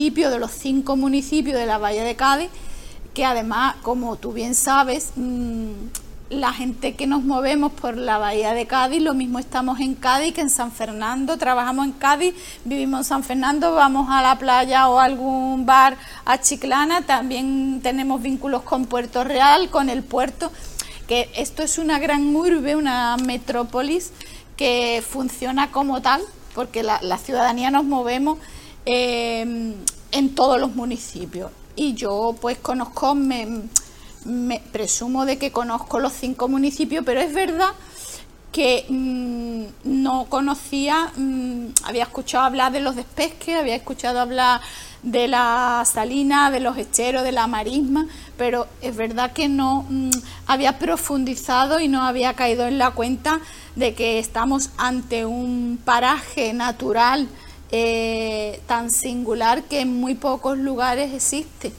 de los 5 municipios de la Bahía de Cádiz, que además, como tú bien sabes, la gente que nos movemos por la Bahía de Cádiz, lo mismo estamos en Cádiz que en San Fernando, trabajamos en Cádiz, vivimos en San Fernando, vamos a la playa o a algún bar a Chiclana, también tenemos vínculos con Puerto Real, con el puerto, que esto es una gran urbe, una metrópolis que funciona como tal, porque la ciudadanía nos movemos en todos los municipios. Y yo pues conozco, me presumo de que conozco los 5 municipios, pero es verdad que no conocía, había escuchado hablar de los despesques, había escuchado hablar de la Salina, de los Esteros, de la Marisma, pero es verdad que no había profundizado y no había caído en la cuenta de que estamos ante un paraje natural tan singular que en muy pocos lugares existe.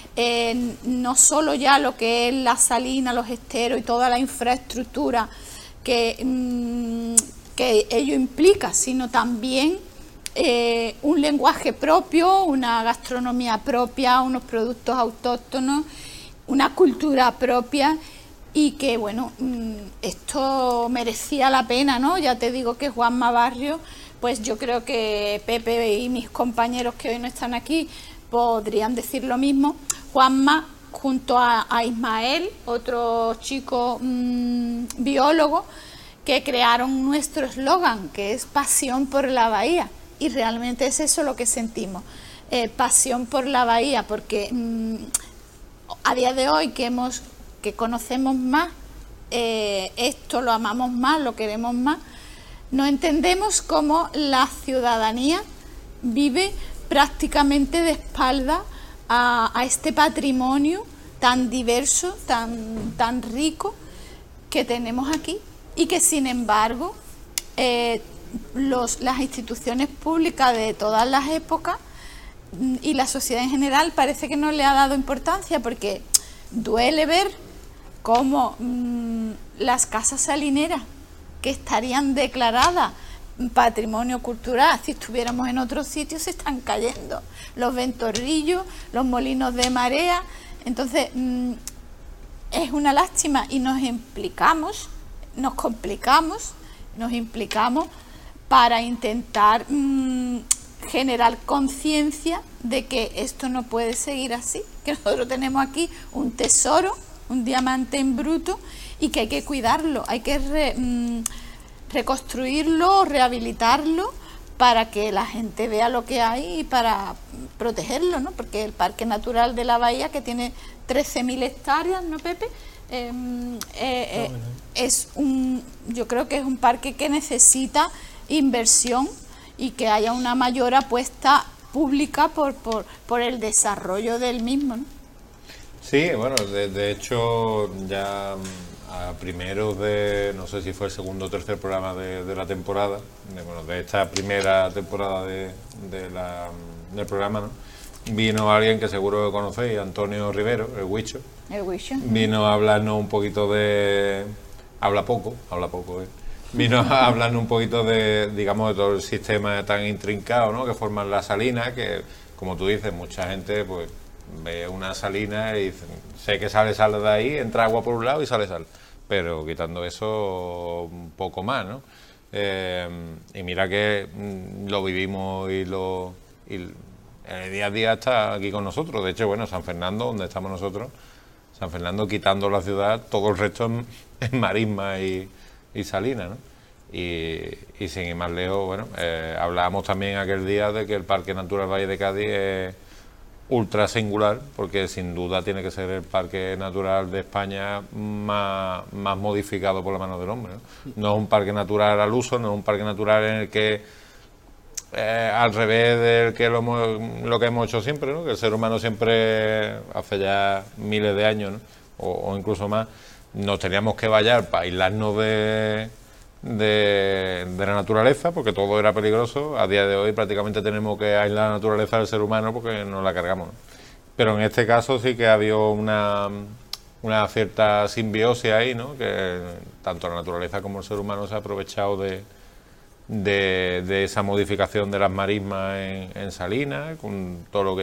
No solo ya lo que es la Salina, los esteros y toda la infraestructura que ello implica, sino también un lenguaje propio, una gastronomía propia, unos productos autóctonos, una cultura propia, y que bueno, esto merecía la pena, ¿no? Ya te digo que Juanma Barrio, pues yo creo que Pepe y mis compañeros que hoy no están aquí podrían decir lo mismo. Juanma, junto a Ismael, otro chico biólogo, que crearon nuestro eslogan, que es pasión por la bahía, y realmente es eso lo que sentimos, pasión por la bahía, porque a día de hoy que conocemos más, esto lo amamos más, lo queremos más, no entendemos cómo la ciudadanía vive prácticamente de espalda a este patrimonio tan diverso, tan rico que tenemos aquí, y que sin embargo las instituciones públicas de todas las épocas y la sociedad en general parece que no le ha dado importancia, porque duele ver cómo las casas salineras, que estarían declaradas patrimonio cultural si estuviéramos en otros sitios, se están cayendo, los ventorrillos, los molinos de marea. Entonces es una lástima, y nos implicamos para intentar generar conciencia de que esto no puede seguir así, que nosotros tenemos aquí un tesoro, un diamante en bruto, y que hay que cuidarlo, hay que reconstruirlo, rehabilitarlo, para que la gente vea lo que hay y para protegerlo, ¿no? Porque el Parque Natural de la Bahía, que tiene 13.000 hectáreas, ¿no, Pepe? Yo creo que es un parque que necesita inversión y que haya una mayor apuesta pública por el desarrollo del mismo, ¿no? Sí, bueno, de hecho ya a primeros de, no sé si fue el segundo o tercer programa de la temporada, de esta primera temporada del programa, ¿no? Vino alguien que seguro que conocéis, Antonio Rivero, el Huicho. El Huicho. Vino a hablarnos un poquito de... Habla poco, Vino a hablarnos un poquito de, digamos, de todo el sistema tan intrincado, ¿no?, que forman las salinas, que, como tú dices, mucha gente pues ve una salina y dice, sé que sale sal de ahí, entra agua por un lado y sale sal, pero quitando eso, un poco más, ¿no? Y mira que lo vivimos y el día a día está aquí con nosotros. De hecho, bueno, San Fernando, donde estamos nosotros, San Fernando, quitando la ciudad, todo el resto es marisma y salina, ¿no? Y sin ir más lejos, bueno, hablábamos también aquel día de que el Parque Natural Valle de Cádiz es ultra singular, porque sin duda tiene que ser el parque natural de España más modificado por la mano del hombre, ¿no? No es un parque natural al uso, no es un parque natural en el que al revés del que lo que hemos hecho siempre, ¿no?, que el ser humano siempre, hace ya miles de años, ¿no?, o incluso más, nos teníamos que vallar para aislarnos de la naturaleza, porque todo era peligroso. A día de hoy prácticamente tenemos que aislar la naturaleza del ser humano porque nos la cargamos, ¿no? Pero en este caso sí que ha habido una cierta simbiosis ahí, ¿no?, que tanto la naturaleza como el ser humano se ha aprovechado de esa modificación de las marismas en Salinas, con todo lo que